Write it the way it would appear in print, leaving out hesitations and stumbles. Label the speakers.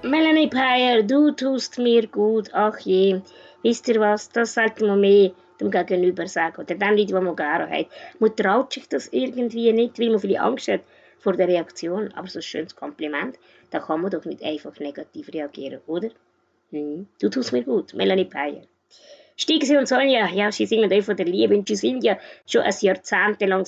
Speaker 1: Melanie Peyer, du tust mir gut, ach je. Wisst ihr was, das sollte man mehr dem Gegenüber sagen. Oder den Leuten, die man gerne hat. Man traut sich das irgendwie nicht, weil man vielleicht Angst hat vor der Reaktion. Aber so ein schönes Kompliment, da kann man doch nicht einfach negativ reagieren, oder? Du tust mir gut, Melanie Peyer. Stiegsi und Sonja, ja, sie singen von der Liebe und sie sind ja schon ein Jahrzehnt lang